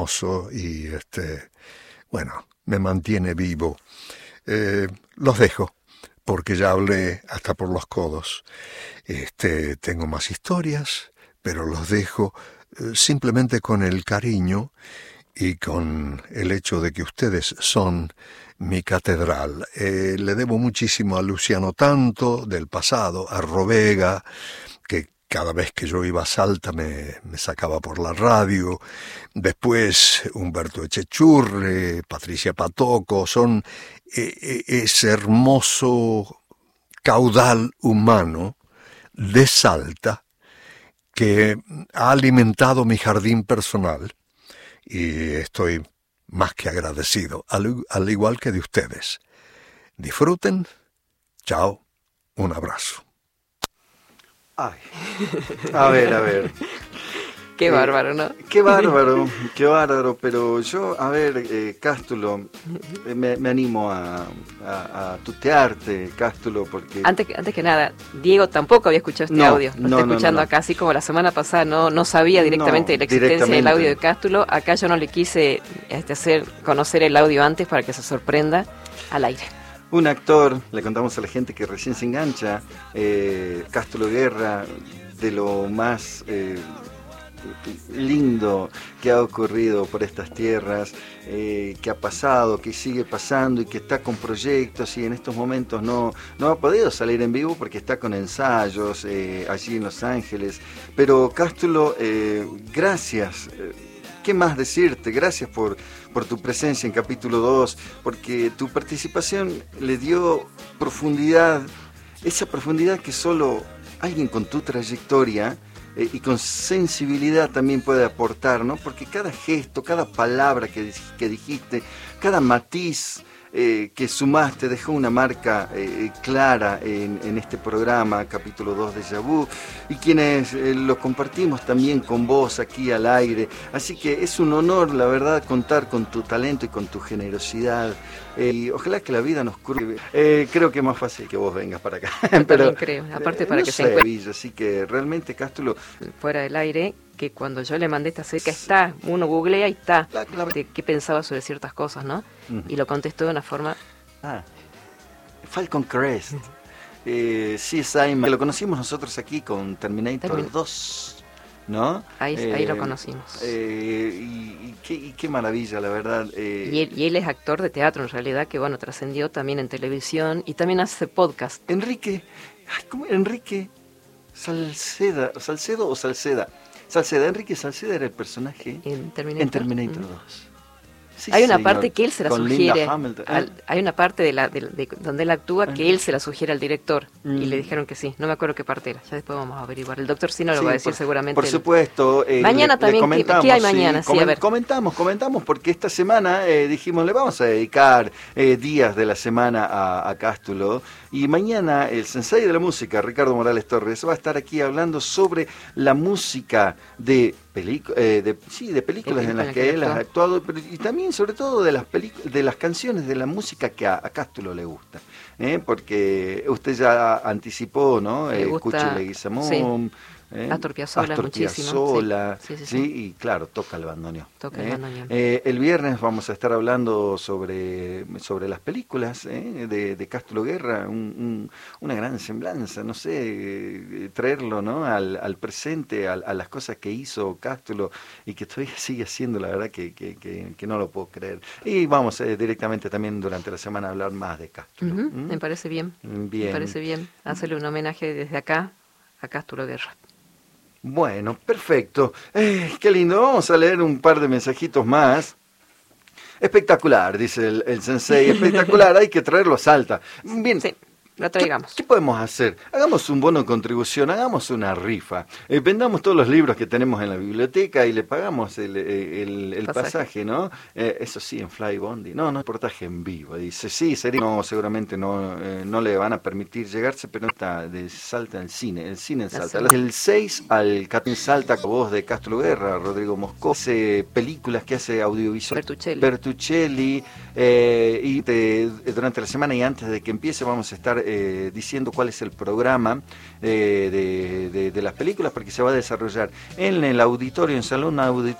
hermoso y bueno, me mantiene vivo. Los dejo, porque ya hablé hasta por los codos. Tengo más historias, pero los dejo simplemente con el cariño y con el hecho de que ustedes son mi catedral. Le debo muchísimo a Luciano Tanto del pasado, a Robega, que cada vez que yo iba a Salta me sacaba por la radio. Después Humberto Echechurre, Patricia Patoco, son ese hermoso caudal humano de Salta que ha alimentado mi jardín personal y estoy más que agradecido, al igual que de ustedes. Disfruten. Chao. Un abrazo. Ay, a ver. Qué bárbaro, ¿no? Qué bárbaro, pero yo, Cástulo, me animo a tutearte, Cástulo, porque... Antes que nada, Diego tampoco había escuchado este audio, lo está escuchando acá, así como la semana pasada no sabía directamente de la existencia del audio de Cástulo. Acá yo no le quise hacer conocer el audio antes para que se sorprenda al aire. Un actor, le contamos a la gente que recién se engancha, Cástulo Guerra, de lo más lindo que ha ocurrido por estas tierras, que ha pasado, que sigue pasando y que está con proyectos y en estos momentos no ha podido salir en vivo porque está con ensayos allí en Los Ángeles. Pero Cástulo, gracias. ¿Qué más decirte? Gracias por tu presencia en capítulo 2, porque tu participación le dio profundidad, esa profundidad que solo alguien con tu trayectoria y con sensibilidad también puede aportar, ¿no? Porque cada gesto, cada palabra que dijiste, cada matiz que sumaste dejó una marca clara en este programa, capítulo 2 de Yabú, y quienes lo compartimos también con vos aquí al aire. Así que es un honor, la verdad, contar con tu talento y con tu generosidad. Y ojalá que la vida nos cruce. Creo que es más fácil que vos vengas para acá. Pero creo, aparte para que se encuentre. Así que realmente, Cástulo, fuera del aire, que cuando yo le mandé esta serie, está, uno googlea y está, de qué pensaba sobre ciertas cosas, ¿no? Y lo contestó de una forma... Falcon Crest. CSI, lo conocimos nosotros aquí con Terminator 2, ¿no? Ahí lo conocimos. Y qué maravilla, la verdad. Y él es actor de teatro, en realidad, que bueno, trascendió también en televisión y también hace podcast. Enrique Salcedo, Enrique Salceda era el personaje en Terminator 2. Sí, hay una señor. parte que él se la sugiere, hay una parte de donde él actúa que él se la sugiere al director y le dijeron que sí, no me acuerdo qué parte era, ya después vamos a averiguar, el doctor sí no lo va a decir seguramente. Por supuesto. Mañana también, ¿qué hay mañana? Sí, a ver. Comentamos porque esta semana dijimos, le vamos a dedicar días de la semana a Cástulo, y mañana el sensei de la música, Ricardo Morales Torres, va a estar aquí hablando sobre la música de películas en las que él ha actuado, pero, y también sobre todo de las canciones, de la música que a Cástulo le gusta, porque usted ya anticipó, ¿no? Cuchi Leguizamón, Astor Piazzolla, sí, y claro, toca el bandoneón. El viernes vamos a estar hablando sobre las películas de Cástulo Guerra, una gran semblanza, no sé, traerlo, ¿no? al presente, a las cosas que hizo Cástulo y que todavía sigue haciendo, la verdad que no lo puedo creer. Y vamos directamente también durante la semana a hablar más de Cástulo. Me parece bien. Me parece bien hacerle un homenaje desde acá a Cástulo Guerra. Bueno, perfecto. Qué lindo. Vamos a leer un par de mensajitos más. Espectacular, dice el sensei. Espectacular, hay que traerlo a Salta. Bien. Sí. Lo traigamos. ¿Qué podemos hacer? Hagamos un bono de contribución, hagamos una rifa. Vendamos todos los libros que tenemos en la biblioteca y le pagamos el pasaje, ¿no? Eso sí, en Flybondi. No, reportaje en vivo. Dice, sí, seguramente no le van a permitir llegarse, pero está de Salta al cine. El cine en Salta. Del 6 al 14 en Salta, con voz de Cástulo Guerra, Rodrigo Moscó. Hace películas que hace audiovisual. Bertuccelli. Y durante la semana y antes de que empiece vamos a estar diciendo cuál es el programa de las películas, porque se va a desarrollar en el auditorio, en Salón Auditorio